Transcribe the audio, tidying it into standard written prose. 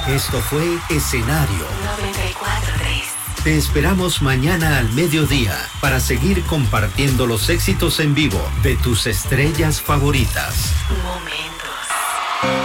Esto fue Escenario 94.3. Te esperamos mañana al mediodía para seguir compartiendo los éxitos en vivo de tus estrellas favoritas. Momentos.